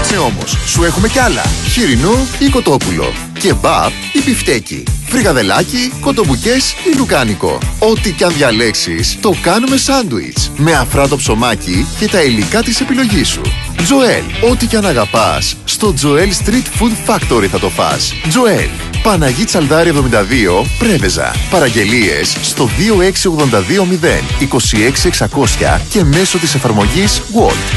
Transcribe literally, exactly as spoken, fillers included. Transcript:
κάτσε όμως, σου έχουμε κι άλλα. Χοιρινό ή κοτόπουλο, κεμπάπ ή μπιφτέκι, φρικαδελάκι, κοτομπουκές ή λουκάνικο. Ό,τι κι αν διαλέξεις, το κάνουμε σάντουιτς. Με αφράτο ψωμάκι και τα υλικά της επιλογής σου. Τζοέλ, ό,τι κι αν αγαπάς, στο Τζοέλ Street Food Factory θα το φας. Τζοέλ, Παναγί Τσαλδάρη εβδομήντα δύο, Πρέβεζα. Παραγγελίες στο δύο έξι οκτώ δύο μηδέν είκοσι έξι εξακόσια και μέσω της εφαρμογής Wolt.